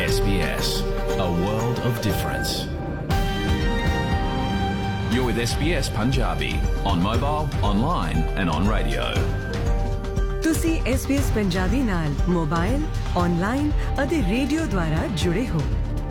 SBS, a world of difference. You're with SBS Punjabi on mobile, online and on radio. ਤੁਸੀਂ SBS Punjabi ਨਾਲ mobile, online ਅਤੇ radio ਦੁਆਰਾ ਜੁੜੇ ਹੋ।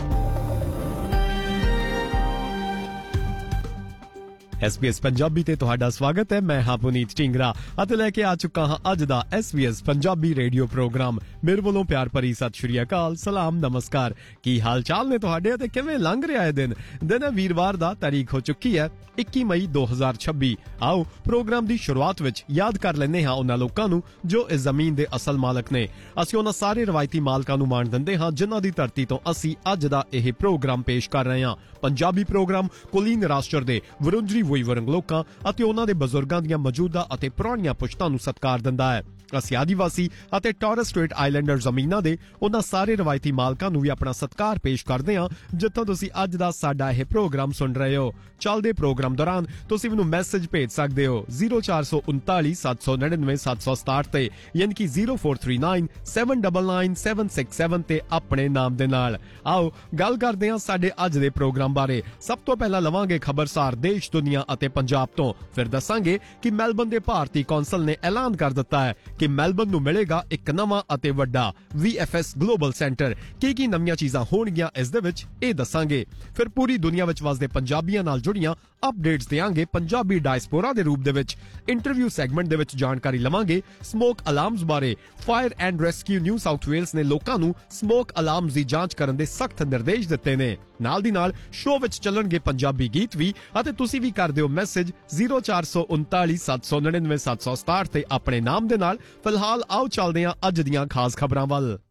SBS Punjabi ਤੇ ਤੁਹਾਡਾ ਸਵਾਗਤ ਹੈ। ਮੈਂ ਹਾਂ ਪੁਨੀਤ ਢਿੰਗਰਾ ਅਤੇ ਲੈ ਕੇ ਆ ਚੁੱਕਾ ਹਾਂ ਅੱਜ ਦਾ SBS ਪੰਜਾਬੀ ਰੇਡੀਓ ਪ੍ਰੋਗਰਾਮ। ਮੇਰੇ ਵੱਲੋਂ ਪਿਆਰ ਭਰੀ ਸਤਿ ਸ਼੍ਰੀ ਅਕਾਲ, ਸਲਾਮ, ਨਮਸਕਾਰ। ਕੀ ਹਾਲ ਚਾਲ ਨੇ ਤੁਹਾਡੇ ਅਤੇ ਕਿਵੇਂ ਲੰਘ ਰਿਹਾ ਹੈ ਦਿਨ ਹੈ ਵੀਰਵਾਰ ਦਾ, ਤਾਰੀਖ ਹੋ ਚੁੱਕੀ ਹੈ 21 ਮਈ 2026। ਆਓ ਪ੍ਰੋਗਰਾਮ ਦੀ ਸ਼ੁਰੂਆਤ ਵਿੱਚ ਯਾਦ ਕਰ ਲੈਂਦੇ ਹਾਂ ਉਹਨਾਂ ਲੋਕਾਂ ਨੂੰ ਜੋ ਇਸ ਜ਼ਮੀਨ ਦੇ ਅਸਲ ਮਾਲਕ ਨੇ। ਅਸੀਂ ਉਹਨਾਂ ਸਾਰੇ ਰਵਾਇਤੀ ਮਾਲਕਾਂ ਨੂੰ ਮਾਣ ਦਿੰਦੇ ਹਾਂ ਜਿਨ੍ਹਾਂ ਦੀ ਧਰਤੀ ਤੋਂ ਅਸੀਂ ਅੱਜ ਦਾ ਇਹ ਪ੍ਰੋਗਰਾਮ ਪੇਸ਼ ਕਰ ਰਹੇ ਹਾਂ। ਪੰਜਾਬੀ ਪ੍ਰੋਗਰਾਮ ਕੁਲੀਨ ਰਾਸ਼ਟਰ ਦੇ ਵਰੁੰਜਰੀ ਵਰੰਗ ਲੋਕਾਂ ਅਤੇ ਉਹਨਾਂ ਦੇ ਬਜ਼ੁਰਗਾਂ ਦੀਆਂ ਮੌਜੂਦਾ ਅਤੇ ਪੁਰਾਣੀਆਂ ਪੁਸ਼ਤਾਂ ਨੂੰ ਸਤਿਕਾਰ ਦਿੰਦਾ ਹੈ। ਅਸੀਂ ਆਦੀਵਾਸੀ ਅਤੇ ਟੌਰਸ ਸਟ੍ਰੇਟ ਆਈਲੈਂਡਰ ਜ਼ਮੀਨਾਂ ਦੇ ਉਹਨਾਂ ਸਾਰੇ ਰਵਾਇਤੀ ਮਾਲਕਾਂ ਨੂੰ ਵੀ ਆਪਣਾ ਸਤਿਕਾਰ ਪੇਸ਼ ਕਰਦੇ ਹਾਂ ਜਿੱਥੋਂ ਤੁਸੀਂ ਅੱਜ ਦਾ ਸਾਡਾ ਇਹ ਪ੍ਰੋਗਰਾਮ ਸੁਣ ਰਹੇ ਹੋ। ਚੱਲਦੇ ਪ੍ਰੋਗਰਾਮ ਦੌਰਾਨ ਤੁਸੀਂ ਮੈਨੂੰ ਮੈਸੇਜ ਭੇਜ ਸਕਦੇ ਹੋ 0439 799 767 ਤੇ ਯਾਨੀ ਕਿ 0439 799 767 ਤੇ ਆਪਣੇ ਨਾਮ ਦੇ ਨਾਲ। ਆਓ ਗੱਲ ਕਰਦੇ ਹਾਂ ਸਾਡੇ ਅੱਜ ਦੇ ਪ੍ਰੋਗਰਾਮ ਬਾਰੇ। ਸਭ ਤੋਂ ਪਹਿਲਾਂ ਲਵਾਂਗੇ ਖਬਰਸਾਰ ਦੇਸ਼ ਦੁਨੀਆ ਅਤੇ ਪੰਜਾਬ ਤੋਂ, ਫਿਰ ਦੱਸਾਂਗੇ ਕਿ ਮੈਲਬਨ ਦੇ ਭਾਰਤੀ ਕੌਂਸਲ ਨੇ ਐਲਾਨ ਕਰ ਦਿੱਤਾ ਹੈ ਕਿ ਮੈਲਬਨ ਨੂੰ ਮਿਲੇਗਾ ਇੱਕ ਨਵਾਂ ਅਤੇ ਵੱਡਾ VFS ਗਲੋਬਲ ਸੈਂਟਰ। ਕੀ ਨਵੀਆਂ ਚੀਜ਼ਾਂ ਹੋਣਗੀਆਂ ਇਸ ਦੇ ਵਿੱਚ, ਇਹ ਦੱਸਾਂਗੇ। ਫਿਰ ਪੂਰੀ ਦੁਨੀਆ ਵਿੱਚ ਵਸਦੇ ਪੰਜਾਬੀਆਂ ਨਾਲ ਜੁੜੀਆਂ ਅਪਡੇਟਸ ਦੇਵਾਂਗੇ। ਪੰਜਾਬੀ ਡਾਇਸਪੋਰਾ ਦੇ ਰੂਪ ਦੇ ਵਿੱਚ ਇੰਟਰਵਿਊ ਸੈਗਮੈਂਟ ਦੇ ਵਿੱਚ ਜਾਣਕਾਰੀ ਲਵਾਂਗੇ ਸਮੋਕ ਅਲਾਰਮਸ ਬਾਰੇ। Fire and rescue new south Wales ਨੇ ਲੋਕਾਂ ਨੂੰ ਸਮੋਕ ਅਲਾਰਮਸ ਦੀ ਜਾਂਚ ਕਰਨ ਦੇ ਸਖਤ ਨਿਰਦੇਸ਼ ਦਿੱਤੇ ਨੇ। ਨਾਲ ਦੀ ਨਾਲ ਸ਼ੋਅ ਵਿੱਚ ਚੱਲਣਗੇ ਪੰਜਾਬੀ ਗੀਤ ਵੀ ਅਤੇ ਤੁਸੀਂ ਵੀ ਕਰ ਦਿਓ ਮੈਸੇਜ 0439 799 767 ਤੇ ਆਪਣੇ ਨਾਮ ਦੇ ਨਾਲ। ਫਿਲਹਾਲ ਆਓ ਚੱਲਦੇ ਹਾਂ ਅੱਜ ਦੀਆਂ ਖਾਸ ਖਬਰਾਂ ਵੱਲ।